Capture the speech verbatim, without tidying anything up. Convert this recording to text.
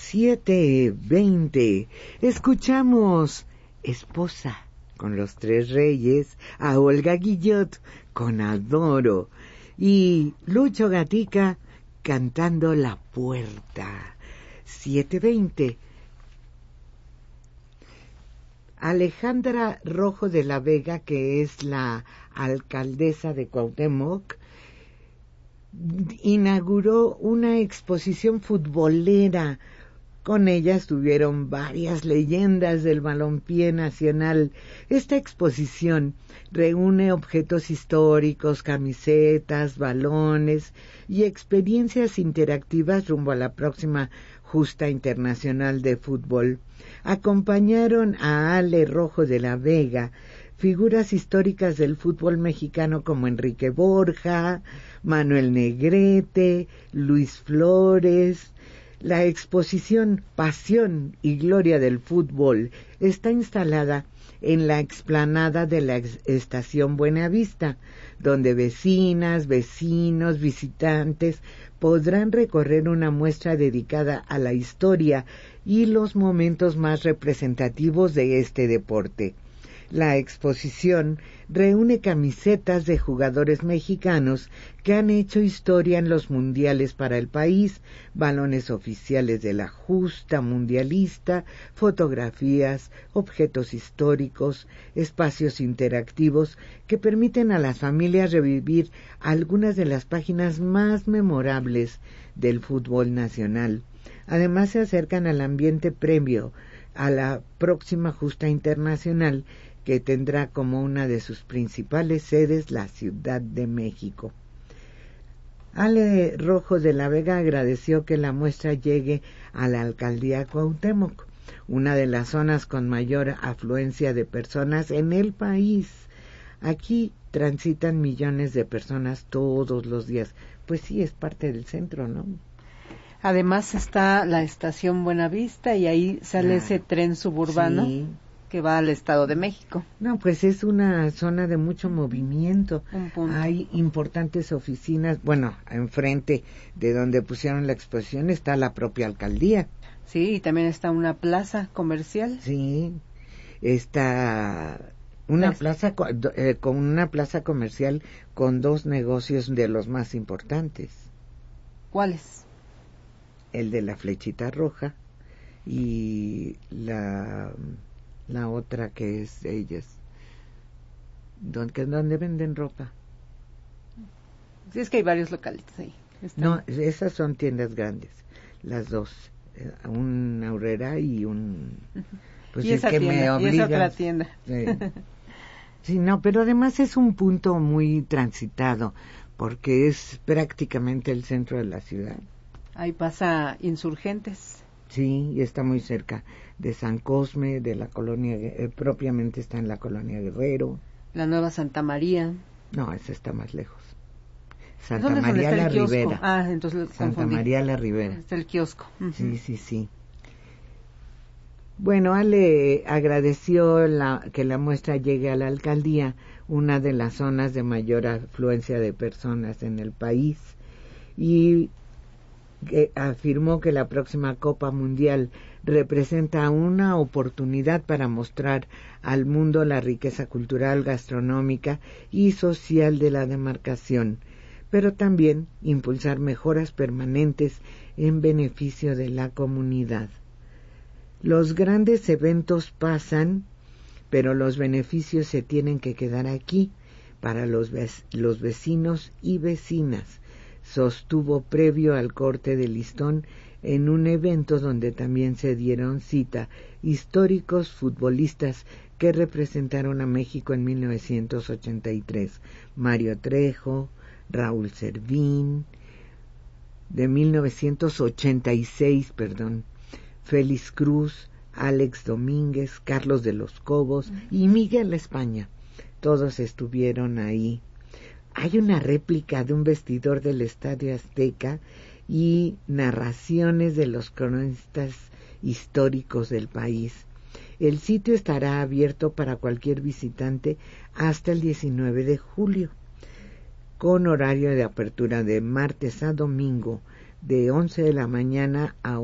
siete veinte. Escuchamos Esposa con los Tres Reyes, a Olga Guillot con Adoro y Lucho Gatica cantando La Puerta. siete veinte. Alejandra Rojo de la Vega, que es la alcaldesa de Cuauhtémoc, inauguró una exposición futbolera. Con ella estuvieron varias leyendas del balompié nacional. Esta exposición reúne objetos históricos, camisetas, balones y experiencias interactivas rumbo a la próxima Justa Internacional de Fútbol. Acompañaron a Ale Rojo de la Vega figuras históricas del fútbol mexicano como Enrique Borja, Manuel Negrete, Luis Flores. La exposición Pasión y Gloria del Fútbol está instalada en la explanada de la Estación Buenavista, donde vecinas, vecinos, visitantes podrán recorrer una muestra dedicada a la historia y los momentos más representativos de este deporte. La exposición reúne camisetas de jugadores mexicanos que han hecho historia en los mundiales para el país, balones oficiales de la justa mundialista, fotografías, objetos históricos, espacios interactivos que permiten a las familias revivir algunas de las páginas más memorables del fútbol nacional. Además, se acercan al ambiente previo a la próxima Justa Internacional, que tendrá como una de sus principales sedes la Ciudad de México. Ale Rojo de la Vega agradeció que la muestra llegue a la alcaldía Cuauhtémoc, una de las zonas con mayor afluencia de personas en el país. Aquí transitan millones de personas todos los días. Pues sí, es parte del centro, ¿no? Además está la estación Buenavista y ahí sale ah, ese tren suburbano. Sí. Que va al Estado de México. No, pues es una zona de mucho movimiento. Hay importantes oficinas, bueno, enfrente de donde pusieron la exposición está la propia alcaldía. Sí, y también está una plaza comercial. Sí, está una es. plaza eh, con una plaza comercial con dos negocios de los más importantes. ¿Cuáles? El de la Flechita Roja y la la otra que es de ellas, donde, donde venden ropa. Sí, es que hay varios localitos ahí. Están. No, esas son tiendas grandes, las dos, eh, una Aurrera y un... Pues y es esa que tienda, me obligas. Y esa otra tienda. Sí. Sí, no, pero además es un punto muy transitado, porque es prácticamente el centro de la ciudad. Ahí pasa Insurgentes. Sí, y está muy cerca de San Cosme, de la colonia, eh, propiamente está en la colonia Guerrero. La Nueva Santa María. No, esa está más lejos. Santa María la Ribera. Ah, entonces Santa confundí. María la Ribera. Está el kiosco. Uh-huh. Sí, sí, sí. Bueno, Ale agradeció la, que la muestra llegue a la alcaldía, una de las zonas de mayor afluencia de personas en el país, y que afirmó que la próxima Copa Mundial representa una oportunidad para mostrar al mundo la riqueza cultural, gastronómica y social de la demarcación, pero también impulsar mejoras permanentes en beneficio de la comunidad. Los grandes eventos pasan, pero los beneficios se tienen que quedar aquí para los, ve- los vecinos y vecinas, sostuvo previo al corte de listón en un evento donde también se dieron cita históricos futbolistas que representaron a México en mil novecientos ochenta y tres, Mario Trejo, Raúl Servín, de mil novecientos ochenta y seis, perdón, Félix Cruz, Alex Domínguez, Carlos de los Cobos y Miguel España. Todos estuvieron ahí. Hay una réplica de un vestidor del Estadio Azteca y narraciones de los cronistas históricos del país. El sitio estará abierto para cualquier visitante hasta el diecinueve de julio, con horario de apertura de martes a domingo, de once de la mañana a